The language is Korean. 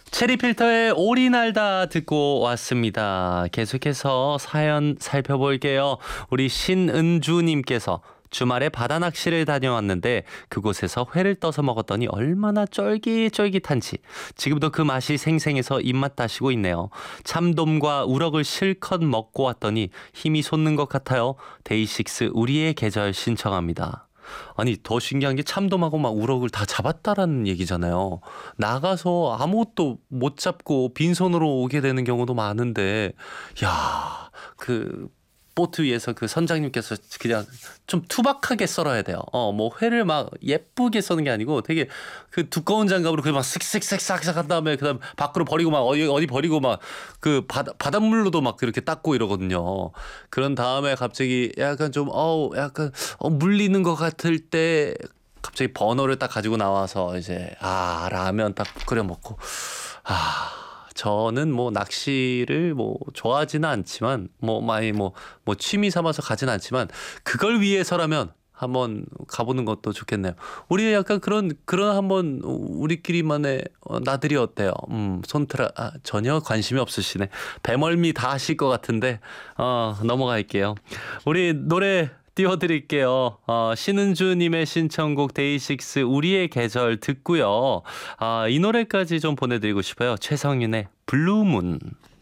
체리필터의 오리 날다 듣고 왔습니다. 계속해서 사연 살펴볼게요. 우리 신은주님께서 주말에 바다 낚시를 다녀왔는데 그곳에서 회를 떠서 먹었더니 얼마나 쫄깃쫄깃한지 지금도 그 맛이 생생해서 입맛 다시고 있네요. 참돔과 우럭을 실컷 먹고 왔더니 힘이 솟는 것 같아요. 데이식스 우리의 계절 신청합니다. 아니 더 신기한 게 참돔하고 막 우럭을 다 잡았다라는 얘기잖아요. 나가서 아무것도 못 잡고 빈손으로 오게 되는 경우도 많은데 야, 그 보트 위에서 그 선장님께서 그냥 좀 투박하게 썰어야 돼요. 뭐 회를 막 예쁘게 써는 게 아니고 되게 그 두꺼운 장갑으로 그냥 막 쓱쓱쓱 싹싹 한 다음에 그다음 밖으로 버리고 막 어디 버리고 막 그 바닷물로도 막 그렇게 닦고 이러거든요. 그런 다음에 갑자기 약간 좀 약간 물리는 것 같을 때 갑자기 버너를 딱 가지고 나와서 이제 라면 딱 끓여 먹고 저는 뭐 낚시를 뭐 좋아하지는 않지만 뭐 많이 뭐 취미 삼아서 가진 않지만 그걸 위해서라면 한번 가보는 것도 좋겠네요. 우리 약간 그런 한번 우리끼리만의 나들이 어때요? 손트라 전혀 관심이 없으시네. 배멀미 다 하실 것 같은데 넘어갈게요. 우리 노래 띄워드릴게요. 신은주님의 신청곡 데이식스 우리의 계절 듣고요. 이 노래까지 좀 보내드리고 싶어요. 최성윤의 블루문.